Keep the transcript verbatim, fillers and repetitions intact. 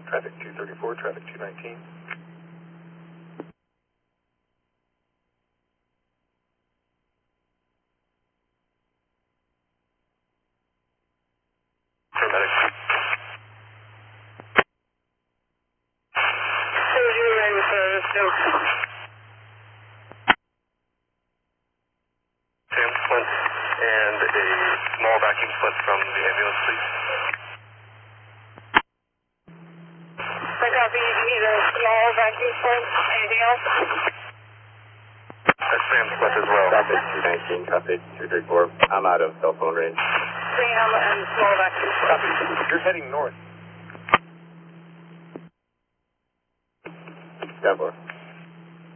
Traffic two thirty-four, traffic two nineteen. Paramedic. So you're ready with the Stoke. Sam Splint and a small vacuum splint from the ambulance, please. I copy. You need a small vacuum splint. Anything else? That's Sam Splint as well. Traffic two nineteen, traffic two thirty-four. I'm out of cell phone range. Sam and small vacuum splint. Copy. You're heading north. ten four.